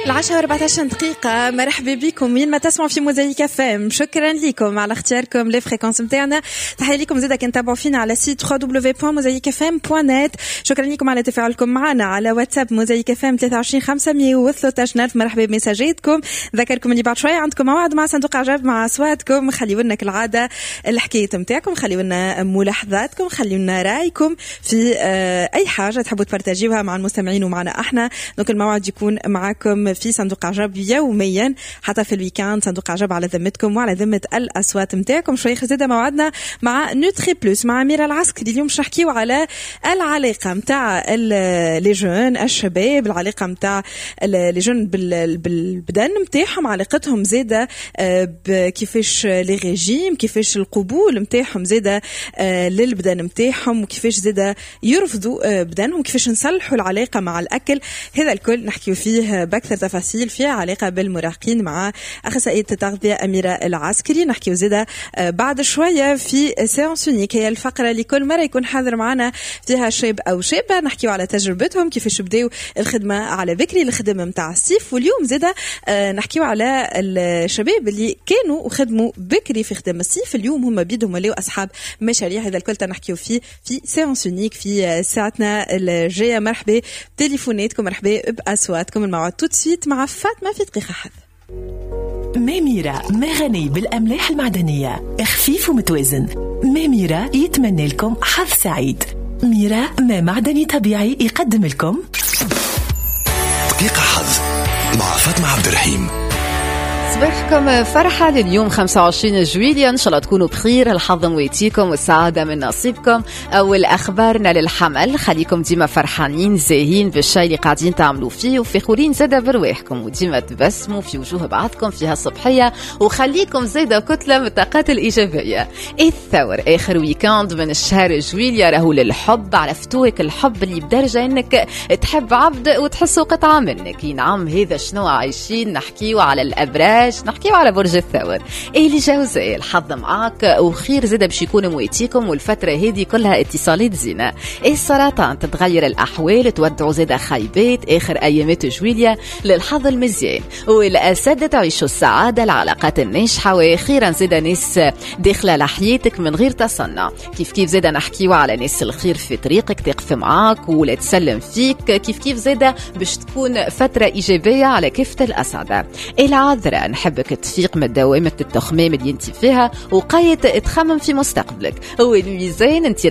10:14. مرحبا بكم وين ما تسمعوا في موزايك FM. شكرا لكم على اختياركم للفريكونس متاعنا. تحية لكم زيدا كنتابعوا فينا على سيت www.mosaicfm.net. شكرا لكم على تفاعلكم معنا على واتساب موزايك FM 23 513. مرحبا بمساجاتكم. ذكركم اللي بعد شوية عندكم موعد مع صندوق عجب مع أصواتكم. خليوا لنا كالعادة الحكاية متاعكم، خليوا لنا ملاحظاتكم، خليوا لنا رأيكم في أي حاجة تحبوا تبارتاجيوها مع المستمعين ومعنا احنا. دونك الموعد يكون معكم في صندوق عجب يوميا حتى في الويكاند. صندوق عجب على ذمتكم وعلى ذمة الأصوات متاعكم. شوي خزيدة موعدنا مع نوتري بلوس مع أميرة العسكري. اليوم مش نحكيو على العلاقة متاع لي جون الشباب، العلاقة متاع لي جون بالبدن متاعهم، علاقتهم زيادة كيفاش لي ريجيم، كيفاش القبول متاعهم زيادة للبدن متاعهم، وكيفاش زيادة يرفضوا بدنهم، كيفاش نصلحوا العلاقة مع الأكل. هذا الكل نحكيو فيه بأكثر تفاصيل في علاقة بالمراهقين مع أخصائية التغذية أميرة العسكري. نحكيو زيادة بعد شوية في سيانس يونيك، هي الفقرة اللي كل مرة يكون حاضر معنا فيها شاب أو شابة، نحكيو على تجربتهم كيفاش بداوا الخدمة على بكري، الخدمة متاع الصيف. واليوم زيادة نحكيو على الشباب اللي كانوا وخدموا بكري في خدمة الصيف، اليوم هم بيدهم ولاو أصحاب مشاريع. هذا الكل تنحكيو فيه في سيانس يونيك في ساعتنا الجاية. مرحبا بتليفوناتكم، مرحبا بأصواتكم. الموعد تو سويت مع فاطمة في دقيقة حظ. ميميرا ما غني بالأملاح المعدنية، خفيف ومتوازن. ميميرا يتمنى لكم حظ سعيد. ميرا ما معدني طبيعي يقدم لكم دقيقة حظ مع فاطمة عبد الرحيم. صباحكم فرحة لليوم 25 جويلية، إن شاء الله تكونوا بخير، الحظ مويتيكم والسعادة من نصيبكم. أول أخبارنا للحمل، خليكم ديما فرحانين زاهين بالشيء اللي قاعدين تعملوا فيه وفخورين زادة برواحكم، وديما تبسموا في وجوه بعضكم فيها الصبحية، وخليكم زادة كتلة من الطاقات الإيجابية. الثور آخر ويكاند من الشهر جويلية راهو للحب. عرفتوك الحب اللي بدرجة إنك تحب عبد وتحسه قطعة منك. نعم هذا شنو عايشين، نحكيو على الأبراج، نحكيو على برج الثور. الجوزاء الحظ معاك وخير زيادة باش يكون مويتيكم، والفترة هذه كلها اتصالات زينة. السرطان تتغير الأحوال، تودعوا زيادة خيبات آخر أيامات جويلية للحظ المزيان. والأسد تعيشوا السعادة، العلاقات الناجحة، وأخيرا زيادة ناس داخلة لحياتك من غير تصنع. كيف زيادة نحكيو على ناس الخير في طريقك تقف معاك ولا تسلم فيك. كيف زيادة باش تكون فترة إيجابية على كافة الأسعدة. العذراء نحبك تفيق من دوامة التخمام اللي انت فيها وقاية تخمم في مستقبلك. والميزان انت